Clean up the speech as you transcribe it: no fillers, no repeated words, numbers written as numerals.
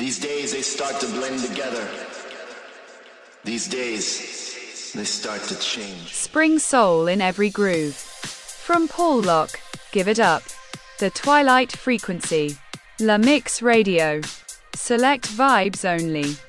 These days they start to blend together. These days they start to change. Spring soul in every groove. From Paul Locke, Give It Up. The Twilight Frequency. La Mix Radio. Select vibes only.